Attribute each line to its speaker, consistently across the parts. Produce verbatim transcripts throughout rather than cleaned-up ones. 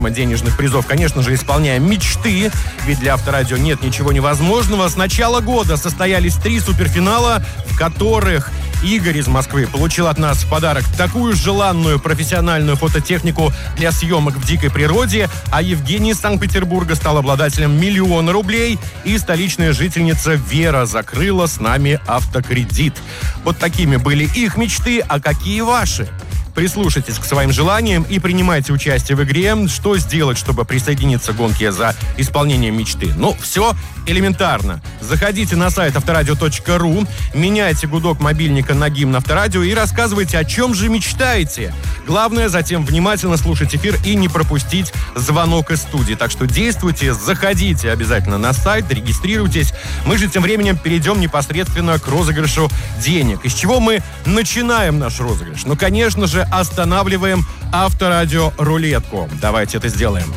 Speaker 1: денежных призов. Конечно же, исполняем мечты, ведь для Авторадио нет ничего невозможного. С начала года состоялись три суперфинала, в которых Игорь из Москвы получил от нас в подарок такую желанную профессиональную фототехнику для съемок в дикой природе, а Евгений из Санкт-Петербурга стал обладателем миллиона рублей, и столичная жительница Вера закрыла с нами автокредит. Вот такими были их мечты, а какие ваши? Прислушайтесь к своим желаниям и принимайте участие в игре. Что сделать, чтобы присоединиться к гонке за исполнением мечты? Ну, все элементарно. Заходите на сайт авторадио точка ру, меняйте гудок мобильника на гимн Авторадио и рассказывайте, о чем же мечтаете. Главное, затем внимательно слушать эфир и не пропустить звонок из студии. Так что действуйте, заходите обязательно на сайт, регистрируйтесь. Мы же тем временем перейдем непосредственно к розыгрышу денег. Из чего мы начинаем наш розыгрыш? Ну, конечно же, останавливаем Авторадио рулетку. Давайте это сделаем.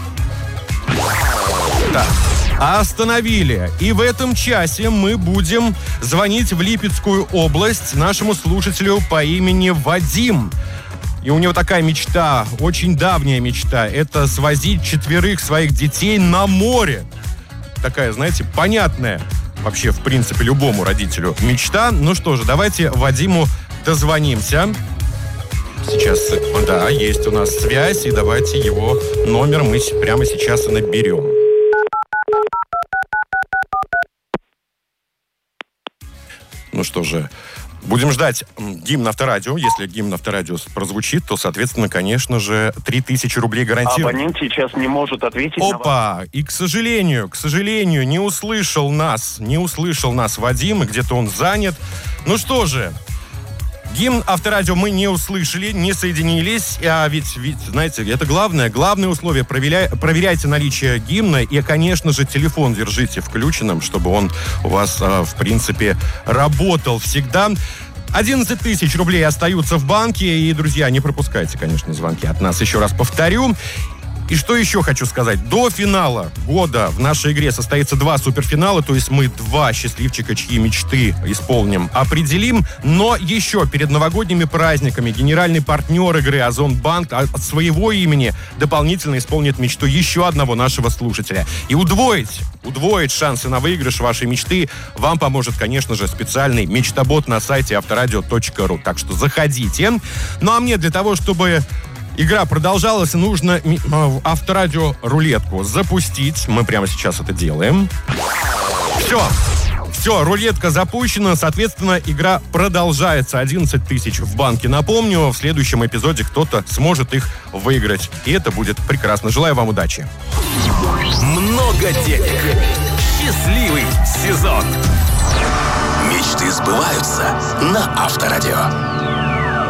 Speaker 1: Так. Остановили. И в этом часе мы будем звонить в Липецкую область нашему слушателю по имени Вадим. И у него такая мечта, очень давняя мечта, это свозить четверых своих детей на море. Такая, знаете, понятная вообще, в принципе, любому родителю мечта. Ну что же, давайте Вадиму дозвонимся. Сейчас, да, есть у нас связь, и давайте его номер мы прямо сейчас и наберем. Ну что же, будем ждать гимн Авторадио. Если гимн Авторадио прозвучит, то, соответственно, конечно же, три тысячи рублей гарантированы.
Speaker 2: Абонент сейчас не может ответить на вас.
Speaker 1: Опа! И, к сожалению, к сожалению, не услышал нас, не услышал нас Вадим, и где-то он занят. Ну что же, гимн Авторадио мы не услышали, не соединились, а ведь, ведь, знаете, это главное, главное условие, проверяй, проверяйте наличие гимна и, конечно же, телефон держите включенным, чтобы он у вас, в принципе, работал всегда. одиннадцать тысяч рублей остаются в банке, и, друзья, не пропускайте, конечно, звонки от нас, еще раз повторю. И что еще хочу сказать? До финала года в нашей игре состоится два суперфинала, то есть мы два счастливчика, чьи мечты исполним, определим. Но еще перед новогодними праздниками генеральный партнер игры Озонбанк от своего имени дополнительно исполнит мечту еще одного нашего слушателя. И удвоить, удвоить шансы на выигрыш вашей мечты вам поможет, конечно же, специальный мечтобот на сайте авторадио точка ру. Так что заходите. Ну а мне для того, чтобы игра продолжалась, нужно Авторадио рулетку запустить. Мы прямо сейчас это делаем. Все. Все, рулетка запущена. Соответственно, игра продолжается. одиннадцать тысяч в банке. Напомню, в следующем эпизоде кто-то сможет их выиграть. И это будет прекрасно. Желаю вам удачи.
Speaker 3: Много денег. Счастливый сезон. Мечты сбываются на Авторадио.